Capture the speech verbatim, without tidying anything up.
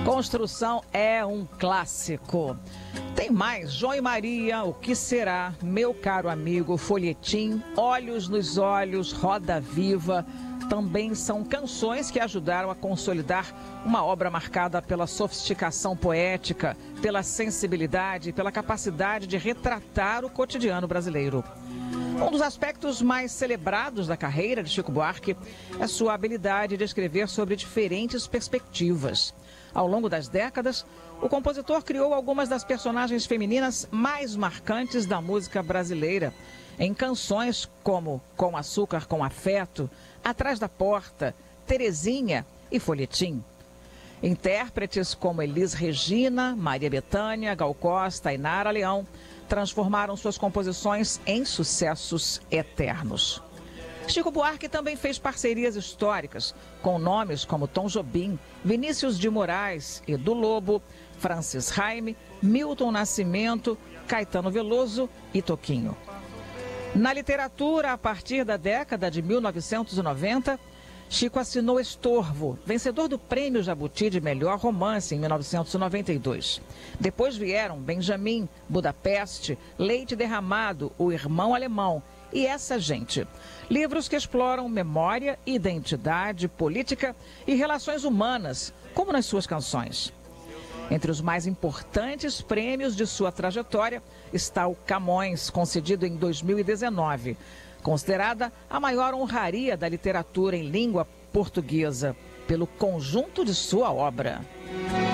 Construção é um clássico. Tem mais João e Maria, O Que Será, Meu Caro Amigo, Folhetim, Olhos nos Olhos, Roda Viva. Também são canções que ajudaram a consolidar uma obra marcada pela sofisticação poética, pela sensibilidade e pela capacidade de retratar o cotidiano brasileiro. Um dos aspectos mais celebrados da carreira de Chico Buarque é sua habilidade de escrever sobre diferentes perspectivas. Ao longo das décadas, o compositor criou algumas das personagens femininas mais marcantes da música brasileira, em canções como Com Açúcar com Afeto, Atrás da Porta, Terezinha e Folhetim. Intérpretes como Elis Regina, Maria Bethânia, Gal Costa e Nara Leão transformaram suas composições em sucessos eternos. Chico Buarque também fez parcerias históricas com nomes como Tom Jobim, Vinícius de Moraes, Edu Lobo, Francis Raime, Milton Nascimento, Caetano Veloso e Toquinho. Na literatura, a partir da década de mil novecentos e noventa, Chico assinou Estorvo, vencedor do Prêmio Jabuti de Melhor Romance em mil novecentos e noventa e dois. Depois vieram Benjamin, Budapeste, Leite Derramado, O Irmão Alemão e Essa Gente. Livros que exploram memória, identidade, política e relações humanas, como nas suas canções. Entre os mais importantes prêmios de sua trajetória está o Camões, concedido em dois mil e dezenove, considerada a maior honraria da literatura em língua portuguesa, pelo conjunto de sua obra.